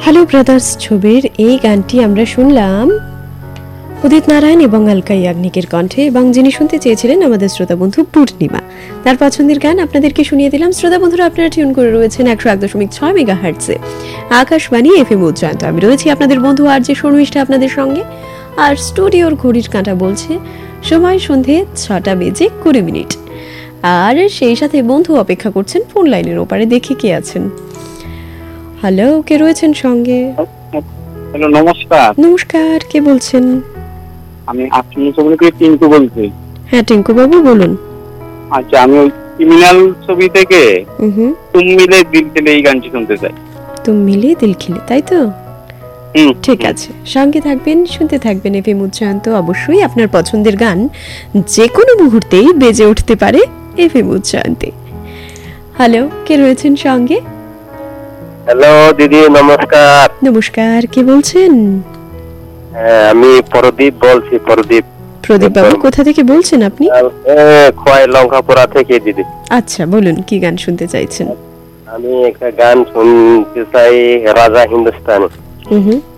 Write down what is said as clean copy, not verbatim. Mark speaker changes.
Speaker 1: Hello brothers ছবির এই গানটি আমরা শুনলাম উদিত নারায়ণ এবং আলকা ইয়াগনিকের কণ্ঠে, এবং যিনি শুনতে চেয়েছিলেন আমাদের শ্রোতা বন্ধু পূর্ণিমা, তার পছন্দের গান আপনাদেরকে শুনিয়ে দিলাম। শ্রোতা বন্ধুরা, আপনারা টিউন করে রয়েছেন 101.6 মেগাহার্টজে আকাশবাণী এফএম উচ্চারণ। আমি রয়েছি আপনাদের বন্ধু আর যে শর্মিষ্ঠা আপনাদের সঙ্গে, আর স্টুডিওর ঘড়ির কাঁটা বলছে সময় সন্ধে 6:20। আর সেই সাথে বন্ধু অপেক্ষা করছেন ফোন লাইনের ওপারে, দেখে কে আছেন। হ্যালো, কে রয়েছেন সঙ্গে?
Speaker 2: হ্যালো, নমস্কার।
Speaker 1: নমস্কার, কে বলছেন?
Speaker 2: আমি আপনি ছবিতে টিঙ্কু বলছি।
Speaker 1: হ্যাঁ টিঙ্কু বাবু বলুন।
Speaker 2: আচ্ছা, আমি ওই ক্রিমিনাল ছবি থেকে তুম মিলে দিল খেলে এই গানটি শুনতে চাই।
Speaker 1: তুম মিলে দিল খেলে, তাই তো? ঠিক আছে, সঙ্গে থাকবেন, শুনতে থাকবেন এফএম উচ্চারণ। তো অবশ্যই আপনার পছন্দের গান যে কোনো মুহূর্তেই বেজে উঠতে পারে এফএম উচ্চারণে। হ্যালো, কে রয়েছেন সঙ্গে?
Speaker 3: হ্যালো দিদি, নমস্কার।
Speaker 1: নমস্কার, কে বলছেন?
Speaker 3: আমি প্রদীপ বলছি। প্রদীপ
Speaker 1: বাবু, কোথা থেকে বলছেন আপনি?
Speaker 3: খোয়াই লঙ্কাপুরা থেকে দিদি।
Speaker 1: আচ্ছা, বলুন কি গান শুনতে চাইছেন?
Speaker 3: আমি একটা গান শুনতে চাই, রাজা হিন্দুস্তানি।